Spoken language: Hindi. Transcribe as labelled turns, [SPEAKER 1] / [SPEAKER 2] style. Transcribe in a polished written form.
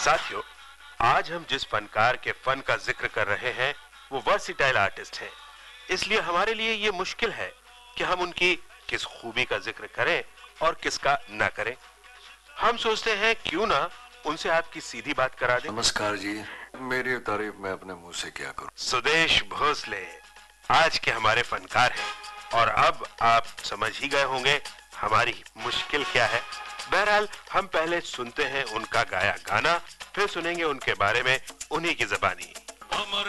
[SPEAKER 1] साथियों, आज हम जिस फनकार के फन का जिक्र कर रहे हैं वो वर्सिटाइल आर्टिस्ट हैं। इसलिए हमारे लिए ये मुश्किल है कि हम उनकी किस खूबी का जिक्र करें और किसका ना करें। हम सोचते हैं क्यों ना उनसे आपकी सीधी बात करा दें।
[SPEAKER 2] नमस्कार जी, मेरी तारीफ मैं अपने मुंह से क्या करूं।
[SPEAKER 1] सुदेश भोसले आज के हमारे फनकार हैं और अब आप समझ ही गए होंगे हमारी मुश्किल क्या है। बहरहाल हम पहले सुनते हैं उनका गाया गाना, फिर सुनेंगे उनके बारे में उन्हीं की ज़बानी।